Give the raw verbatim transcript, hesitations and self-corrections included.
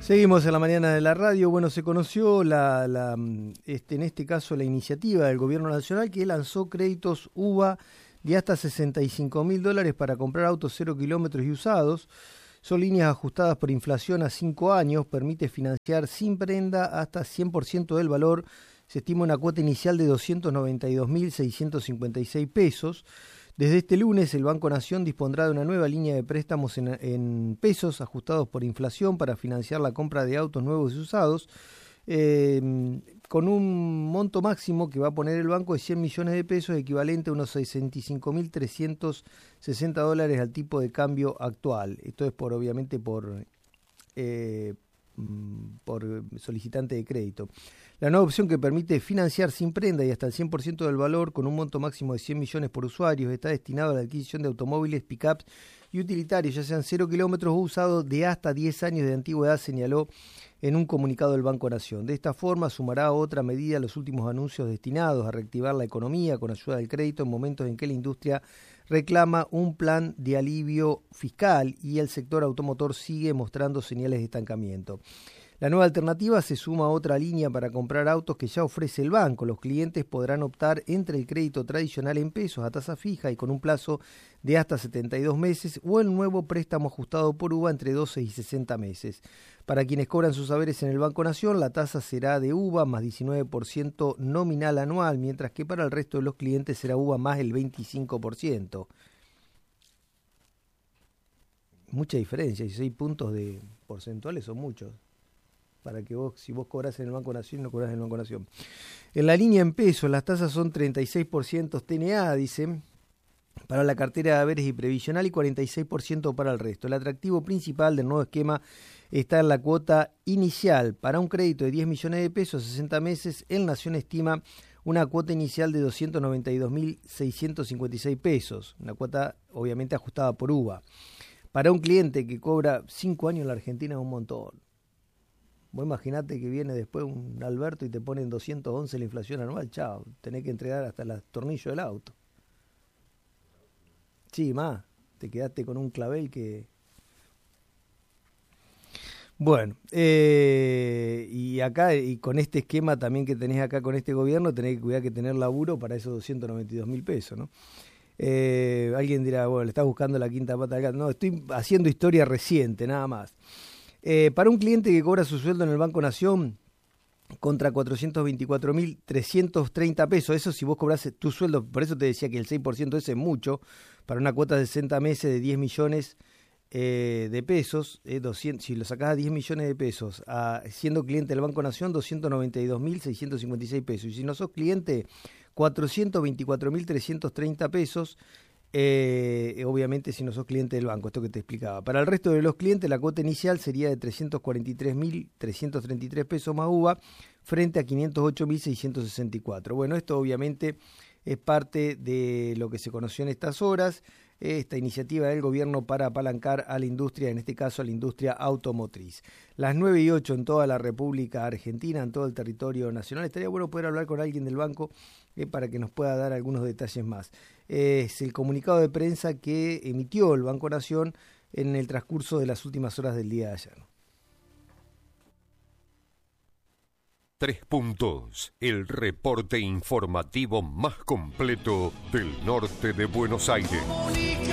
Seguimos en la mañana de la radio. Bueno, se conoció la, la, este, en este caso la iniciativa del Gobierno Nacional que lanzó créditos U V A de hasta sesenta y cinco mil dólares para comprar autos cero kilómetros y usados. Son líneas ajustadas por inflación a cinco años, permite financiar sin prenda hasta cien por ciento del valor. Se estima una cuota inicial de doscientos noventa y dos mil seiscientos cincuenta y seis pesos. Desde este lunes, el Banco Nación dispondrá de una nueva línea de préstamos en, en pesos ajustados por inflación para financiar la compra de autos nuevos y usados, eh, con un monto máximo que va a poner el banco de cien millones de pesos, equivalente a unos sesenta y cinco mil trescientos sesenta dólares al tipo de cambio actual. Esto es por, obviamente, por... Eh, por solicitante de crédito. La nueva opción que permite financiar sin prenda y hasta el cien por ciento del valor con un monto máximo de cien millones por usuarios está destinado a la adquisición de automóviles, pick-ups y utilitarios, ya sean cero kilómetros o usados de hasta diez años de antigüedad, señaló en un comunicado del Banco Nación. De esta forma sumará otra medida a los últimos anuncios destinados a reactivar la economía con ayuda del crédito en momentos en que la industria reclama un plan de alivio fiscal y el sector automotor sigue mostrando señales de estancamiento. La nueva alternativa se suma a otra línea para comprar autos que ya ofrece el banco. Los clientes podrán optar entre el crédito tradicional en pesos a tasa fija y con un plazo de hasta setenta y dos meses o el nuevo préstamo ajustado por U V A entre doce y sesenta meses. Para quienes cobran sus haberes en el Banco Nación, la tasa será de U V A más diecinueve por ciento nominal anual, mientras que para el resto de los clientes será U V A más el veinticinco por ciento. Mucha diferencia, dieciséis puntos de porcentuales son muchos. Para que vos, si vos cobrás en el Banco Nación, no cobrás en el Banco Nación. En la línea en pesos, las tasas son treinta y seis por ciento T N A, dicen, para la cartera de haberes y previsional y cuarenta y seis por ciento para el resto. El atractivo principal del nuevo esquema está en la cuota inicial. Para un crédito de diez millones de pesos a sesenta meses, el Nación estima una cuota inicial de doscientos noventa y dos mil seiscientos cincuenta y seis pesos, una cuota obviamente ajustada por U V A. Para un cliente que cobra cinco años en la Argentina es un montón. Vos imaginate que viene después un Alberto y te ponen doscientos once la inflación anual, chao, tenés que entregar hasta los tornillos del auto. Sí, más, te quedaste con un clavel que... Bueno, eh, y acá, y con este esquema también que tenés acá con este gobierno, tenés que cuidar que tener laburo para esos doscientos noventa y dos mil pesos, ¿no? Eh, alguien dirá, bueno, le estás buscando la quinta pata al gato. No, estoy haciendo historia reciente, nada más. Eh, para un cliente que cobra su sueldo en el Banco Nación contra cuatrocientos veinticuatro mil trescientos treinta pesos, eso si vos cobrás tu sueldo, por eso te decía que el seis por ciento ese es mucho, para una cuota de sesenta meses de diez millones eh, de pesos, eh, doscientos, si lo sacás a diez millones de pesos, a, siendo cliente del Banco Nación, doscientos noventa y dos mil seiscientos cincuenta y seis pesos, y si no sos cliente, cuatrocientos veinticuatro mil trescientos treinta pesos, Eh, obviamente si no sos cliente del banco, esto que te explicaba. Para el resto de los clientes la cuota inicial sería de trescientos cuarenta y tres mil trescientos treinta y tres pesos más U V A frente a quinientos ocho mil seiscientos sesenta y cuatro. Bueno, esto obviamente es parte de lo que se conoció en estas horas, esta iniciativa del gobierno para apalancar a la industria, en este caso a la industria automotriz. Las nueve y ocho en toda la República Argentina, en todo el territorio nacional. Estaría bueno poder hablar con alguien del banco eh, para que nos pueda dar algunos detalles más. Eh, es el comunicado de prensa que emitió el Banco Nación en el transcurso de las últimas horas del día de ayer. Tres puntos, el reporte informativo más completo del norte de Buenos Aires.